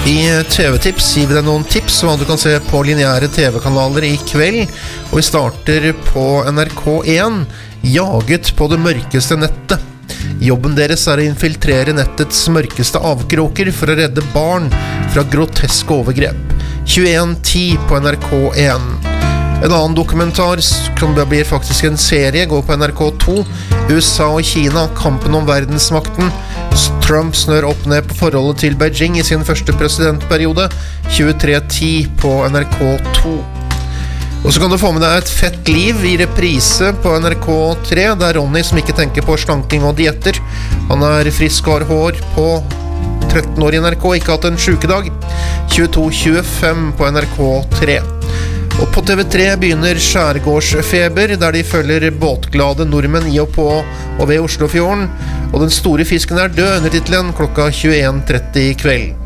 I TV-tips gir vi deg noen tips om hva du kan se på lineære TV-kanaler I kveld. Og vi starter på NRK1, Jaget på det mørkeste nettet. Jobben deres å infiltrere nettets mørkeste avkroker for å redde barn fra groteske overgrep. 21:10 på NRK1. En annen dokumentar, som blir faktisk en serie, går på NRK2. USA og Kina, kampen om verdensmakten. Trump snør opp ned på forholdet til Beijing I sin første presidentperiode. 23:10 på NRK2. Og så kan du få med deg Et fett liv I reprise på NRK3. Det Ronny som ikke tenker på slanking og dietter. Han frisk og har hår på 13 år I NRK, ikke hatt en sykedag. 22:25 på NRK3. Og på TV3 begynner Skjærgårdsfeber, der de følger båtglade nordmenn I og på og ved Oslofjorden. Og den store fisken død under titelen klokka 21:30 I kveld.